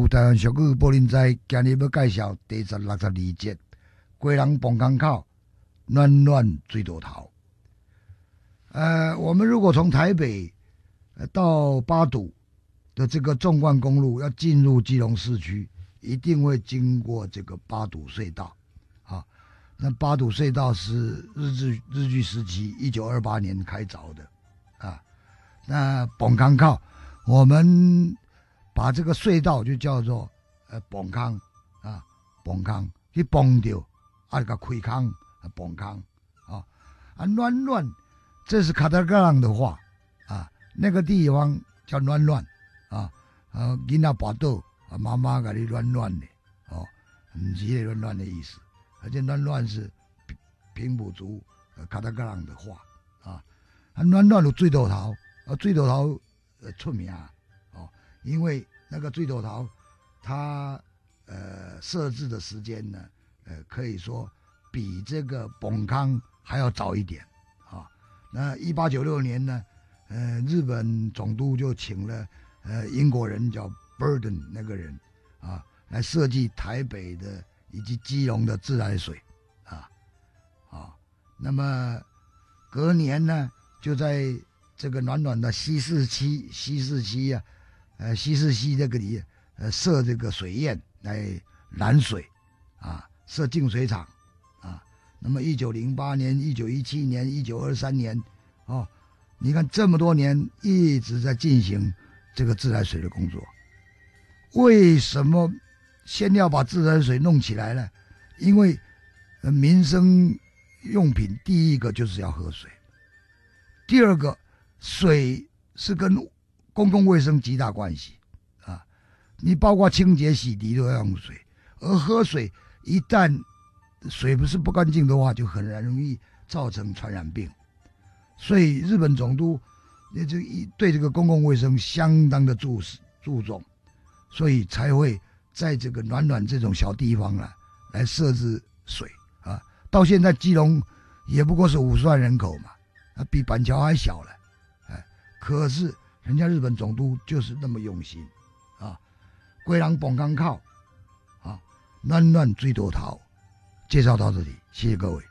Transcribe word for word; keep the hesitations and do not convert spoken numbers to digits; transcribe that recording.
台湾俗语宝林斋，今日要介绍第十六十二节。归人崩港口，暖暖水头头。呃，我们如果从台北到八堵的这个纵贯公路要进入基隆市区，一定会经过这个八堵隧道。啊，那八堵隧道是日治日据时期一九二八年开凿的。啊，那崩港口，我们把这个隧道就叫做呃崩坑啊，崩坑去崩掉。啊，个开坑啊，崩坑啊，啊，暖暖，这是卡达格朗的话啊，那个地方叫暖暖啊，啊，囡仔跋倒啊，妈妈给你暖暖的哦，不是那暖暖的意思，而且暖暖是平平埔族卡达格朗的话啊，啊，暖暖有水头头，啊，水头头呃出名哦，因为那个水头头，它呃设置的时间呢。呃，可以说比这个崩坑还要早一点啊。那一八九六年呢，呃，日本总督就请了呃英国人叫 Burden 那个人啊，来设计台北的以及基隆的自来水啊啊。那么隔年呢，就在这个暖暖的西四期西四期啊，呃西四期这个里呃设这个水堰来拦水啊。设净水厂，啊，那么一九零八年、一九一七年、一九二三年，哦，你看这么多年一直在进行这个自来水的工作。为什么先要把自来水弄起来呢？因为、呃、民生用品第一个就是要喝水，第二个水是跟公共卫生极大关系啊，你包括清洁洗涤都要用水，而喝水。一旦水不是不干净的话，就很容易造成传染病。所以日本总督也就对这个公共卫生相当的注注重，所以才会在这个暖暖这种小地方啊来设置水啊。到现在基隆也不过是五十万人口嘛，啊，比板桥还小了，哎，可是人家日本总督就是那么用心啊。龟人崩港口。暖暖水头头，介绍到这里，谢谢各位。